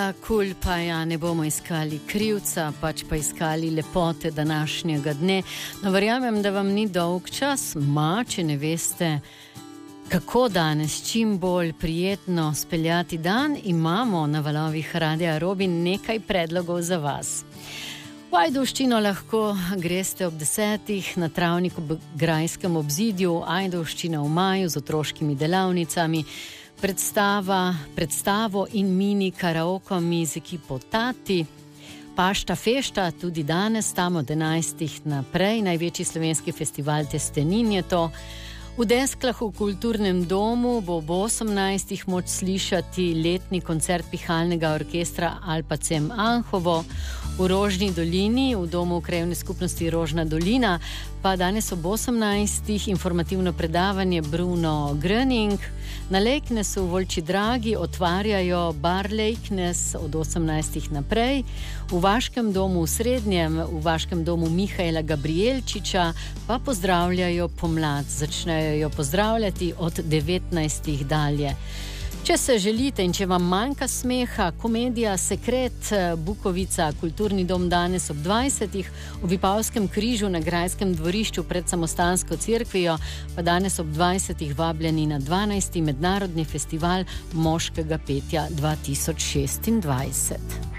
la culpa, ja, ne bomo iskali krivca, pač pa iskali lepote današnjega dne. No, verjamem, da vam ni dolg čas, če ne veste, kako danes čim bolj prijetno speljati dan, imamo na valovih Radia Robin nekaj predlogov za vas. V Ajdovščino lahko greste ob 10 na travnik ob grajskem obzidju, Ajdovščina v maju z otroškimi delavnicami, predstavo in mini karaokomi z ekipo Tati, Pašta Fešta tudi danes, tam od 11 naprej, največji slovenski festival Testenin je to. V Desklah v kulturnem domu bo ob 18 moč slišati letni koncert pihalnega orkestra Alpacem Anhovo. V Rožni dolini, v domu krajevne skupnosti Rožna dolina, pa danes ob 18 informativno predavanje Bruno Gröning. Na Lejknesu v Volčji Dragi otvarjajo bar Lejknes od 18 naprej. V Vaškem domu v Srednjem, v Vaškem domu Mihaela Gabrielčiča pa pozdravljajo pomlad. Začnejo jo pozdravljati od 19 dalje. Če se želite in če vam manjka smeha, komedija Sekret Bukovica, kulturni dom danes ob 20, v Vipavskem križu na Grajskem dvorišču pred samostansko cerkvijo, pa danes ob 20 vabljeni na 12. mednarodni festival moškega petja 2026.